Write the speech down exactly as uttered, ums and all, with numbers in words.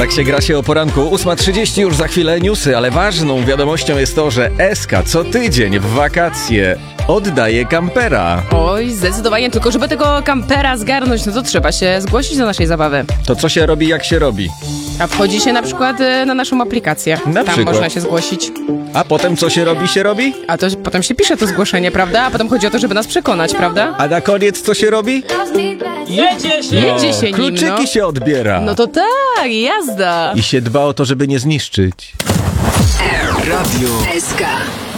Tak się gra się o poranku. ósma trzydzieści już za chwilę newsy, ale ważną wiadomością jest to, że S K co tydzień w wakacje oddaje kampera. Oj, zdecydowanie, tylko żeby tego kampera zgarnąć, no to trzeba się zgłosić do naszej zabawy. To co się robi, jak się robi? A wchodzi się na przykład y, na naszą aplikację. Na Tam przykład. można się zgłosić. A potem co się robi, się robi? A to potem się pisze to zgłoszenie, prawda? A potem chodzi o to, żeby nas przekonać, prawda? A na koniec co się robi? Jedzie się! Jedzie się nim, Kluczyki no. się odbiera. No to tak, jazda. I się dba o to, żeby nie zniszczyć. Radio S K.